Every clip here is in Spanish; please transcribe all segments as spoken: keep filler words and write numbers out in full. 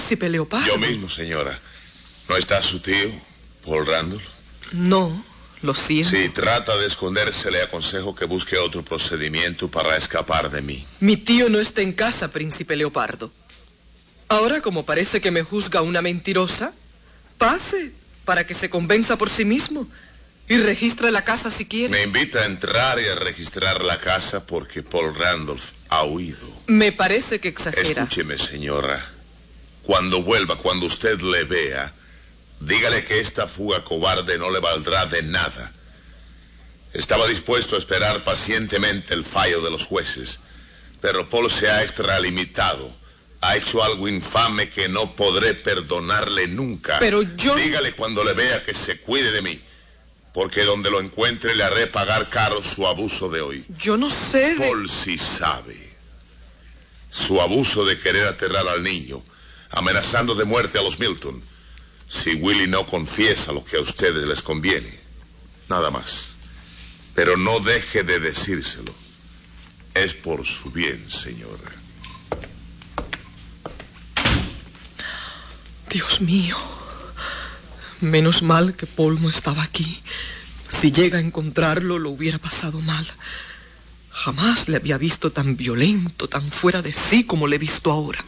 príncipe Leopardo. Yo mismo, señora. ¿No está su tío, Paul Randolph? No, lo siento. Si trata de esconderse, le aconsejo que busque otro procedimiento para escapar de mí. Mi tío no está en casa, príncipe Leopardo. Ahora, como parece que me juzga una mentirosa, pase para que se convenza por sí mismo y registre la casa si quiere. Me invita a entrar y a registrar la casa porque Paul Randolph ha huido. Me parece que exagera. Escúcheme, señora. Cuando vuelva, cuando usted le vea, dígale que esta fuga cobarde no le valdrá de nada. Estaba dispuesto a esperar pacientemente el fallo de los jueces, pero Paul se ha extralimitado. Ha hecho algo infame que no podré perdonarle nunca. Pero yo... Dígale cuando le vea que se cuide de mí, porque donde lo encuentre le haré pagar caro su abuso de hoy. Yo no sé de... Paul sí sabe. Su abuso de querer aterrar al niño, amenazando de muerte a los Milton, si Willie no confiesa lo que a ustedes les conviene. Nada más. Pero no deje de decírselo. Es por su bien, señora. Dios mío. Menos mal que Paul no estaba aquí. Si llega a encontrarlo, lo hubiera pasado mal. Jamás le había visto tan violento, tan fuera de sí como le he visto ahora.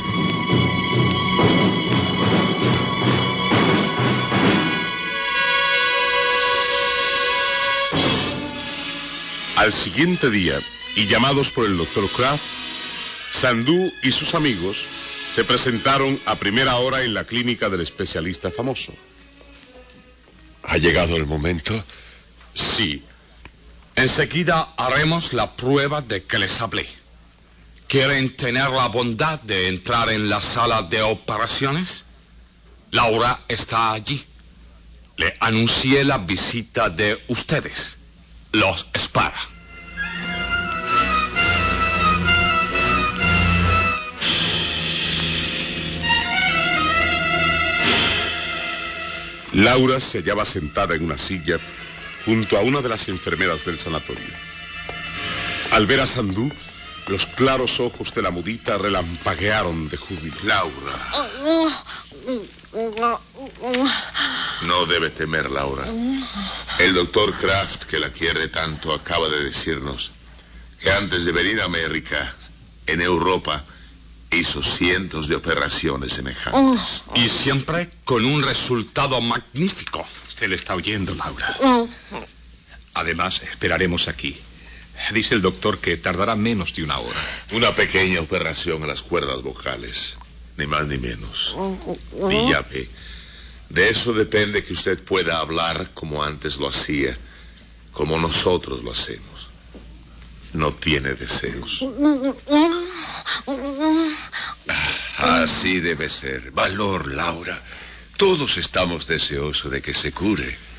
Al siguiente día, y llamados por el doctor Kraft, Sandú y sus amigos se presentaron a primera hora en la clínica del especialista famoso. ¿Ha llegado el momento? Sí. Enseguida haremos la prueba de que les hablé. ¿Quieren tener la bondad de entrar en la sala de operaciones? Laura está allí. Le anuncié la visita de ustedes. Los espera. Laura se hallaba sentada en una silla junto a una de las enfermeras del sanatorio. Al ver a Sandú, los claros ojos de la mudita relampaguearon de júbilo. Laura. No debe temer, Laura. El doctor Kraft, que la quiere tanto, acaba de decirnos que antes de venir a América, en Europa, hizo cientos de operaciones semejantes. Y siempre con un resultado magnífico. Se le está oyendo, Laura. Además, esperaremos aquí. Dice el doctor que tardará menos de una hora. Una pequeña operación a las cuerdas vocales. Ni más ni menos. Y ya ve, de eso depende que usted pueda hablar como antes lo hacía, como nosotros lo hacemos. No tiene deseos. Así debe ser. Valor, Laura. Todos estamos deseosos de que se cure.